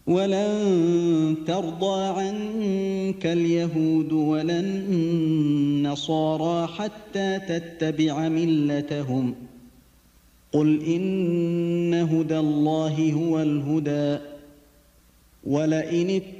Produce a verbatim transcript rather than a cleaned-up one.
ولن ترضى عنك اليهود ولا النصارى حتى تتبع ملتهم قل إن هدى الله هو الهدى ولئن